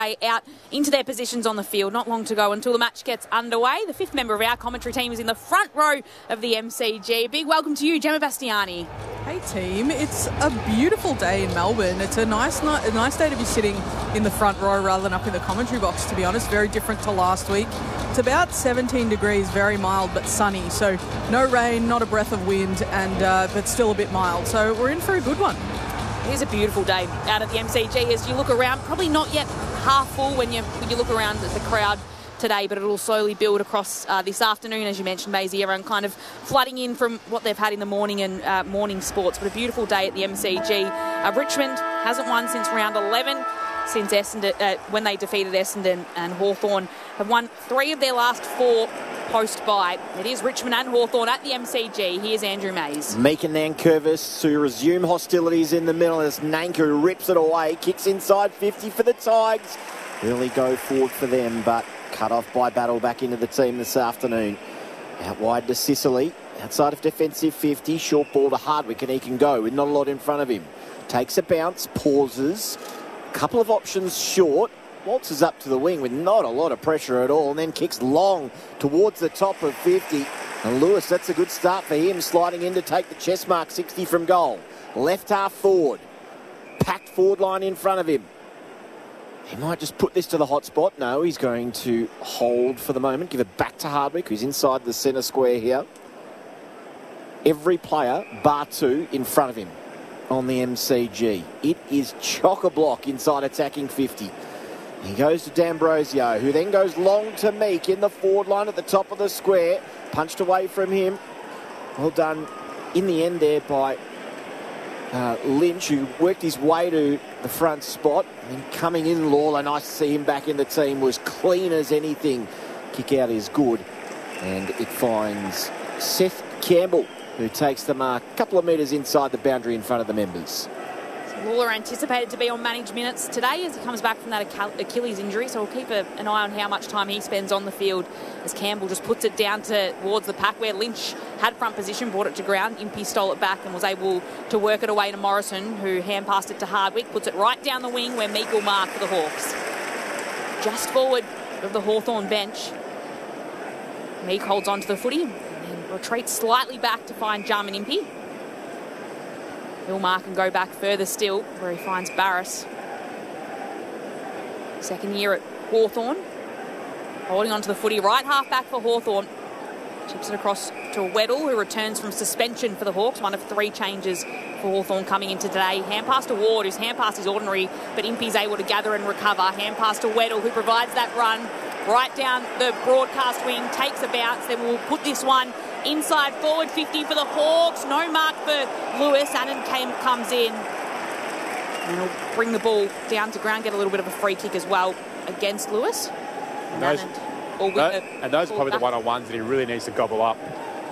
out into their positions on the field. Not long to go until the match gets underway. The fifth member of our commentary team is in the front row of the MCG. Big welcome to you, Gemma Bastiani. Hey team, it's a beautiful day in Melbourne. It's a nice day to be sitting in the front row rather than up in the commentary box, to be honest. Very different to last week. It's about 17 degrees, very mild but sunny. So no rain, not a breath of wind, and but still a bit mild. So we're in for a good one. Here's a beautiful day out at the MCG as you look around. Probably not yet half full when you look around at the crowd today, but it'll slowly build across this afternoon. As you mentioned, Maisie, everyone kind of flooding in from what they've had in the morning and morning sports. But a beautiful day at the MCG. Richmond hasn't won since round 11, since Essendon, when they defeated Essendon, and Hawthorn have won 3 of their last 4 post-bye. It is Richmond and Hawthorn at the MCG. Here's Andrew Mays. Meek and Nankervis to resume hostilities in the middle as Nanku rips it away, kicks inside 50 for the Tigers. Early go forward for them, but cut off by Battle back into the team this afternoon. Out wide to Sicily, outside of defensive 50, short ball to Hardwick, and he can go with not a lot in front of him. Takes a bounce, pauses, couple of options short, waltzes up to the wing with not a lot of pressure at all, and then kicks long towards the top of 50. And Lewis, that's a good start for him, sliding in to take the chest mark 60 from goal. Left half forward, packed forward line in front of him. He might just put this to the hot spot. No, he's going to hold for the moment, give it back to Hardwick, who's inside the centre square here. Every player, bar 2, in front of him on the MCG. It is chock-a-block inside attacking 50. He goes to D'Ambrosio, who then goes long to Meek in the forward line at the top of the square. Punched away from him. Well done in the end there by Lynch, who worked his way to the front spot. And coming in, Lawler, nice to see him back in the team, was clean as anything. Kick out is good. And it finds Seth Campbell, who takes the mark a couple of metres inside the boundary in front of the members. Lawler anticipated to be on managed minutes today as he comes back from that Achilles injury, so we'll keep an eye on how much time he spends on the field as Campbell just puts it down towards the pack where Lynch had front position, brought it to ground. Impey stole it back and was able to work it away to Morrison, who hand-passed it to Hardwick, puts it right down the wing where Meek will mark for the Hawks. Just forward of the Hawthorn bench. Meek holds on to the footy and then retreats slightly back to find Jarman Impey. He'll mark and go back further still, where he finds Barris. Second year at Hawthorn. Holding on to the footy, right half back for Hawthorn. Chips it across to Weddle, who returns from suspension for the Hawks. One of 3 changes for Hawthorn coming into today. Hand pass to Ward, whose hand pass is ordinary, but Impey's able to gather and recover. Hand pass to Weddle, who provides that run right down the broadcast wing, takes a bounce, then we'll put this one inside forward 50 for the Hawks. No mark for Lewis. Annan comes in and he'll bring the ball down to ground, get a little bit of a free kick as well against Lewis. And those are probably the one-on-ones that he really needs to gobble up.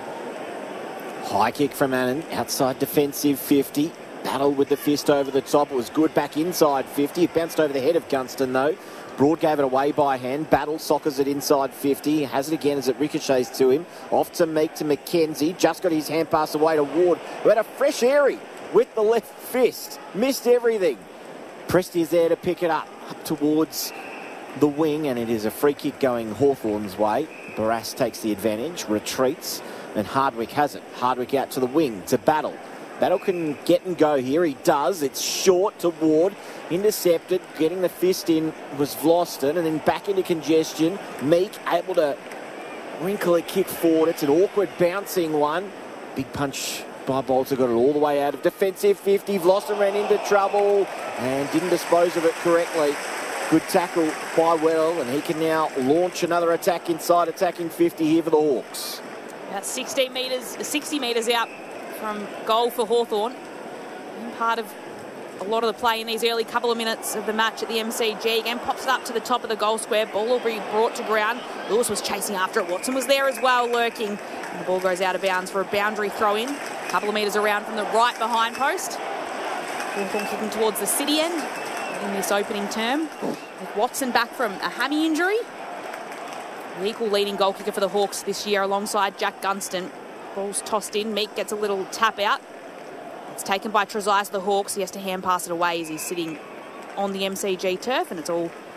High kick from Annan, outside defensive 50. Battled with the fist over the top. It was good back inside 50. It bounced over the head of Gunston though. Broad gave it away by hand. Battle soccers it inside 50. He has it again as it ricochets to him. Off to Meek to McKenzie. Just got his hand pass away to Ward, who had a fresh airy with the left fist. Missed everything. Presti is there to pick it up towards the wing, and it is a free kick going Hawthorn's way. Barras takes the advantage, retreats, and Hardwick has it. Hardwick out to the wing to Battle. Battle can get and go here. He does. It's short to Ward. Intercepted. Getting the fist in was Vlosten. And then back into congestion. Meek able to wrinkle a kick forward. It's an awkward bouncing one. Big punch by Bolter. Got it all the way out of defensive 50. Vlosten ran into trouble and didn't dispose of it correctly. Good tackle by Weddle. And he can now launch another attack inside attacking 50 here for the Hawks. About 60 metres out from goal for Hawthorn. And part of a lot of the play in these early couple of minutes of the match at the MCG. Again, pops it up to the top of the goal square. Ball will be brought to ground. Lewis was chasing after it. Watson was there as well, lurking. And the ball goes out of bounds for a boundary throw-in. A couple of metres around from the right behind post. Hawthorn kicking towards the city end in this opening term. With Watson back from a hammy injury. The equal leading goal kicker for the Hawks this year alongside Jack Gunston. Ball's tossed in. Meek gets a little tap out. It's taken by Trezise, the Hawks. He has to hand pass it away as he's sitting on the MCG turf, and it's all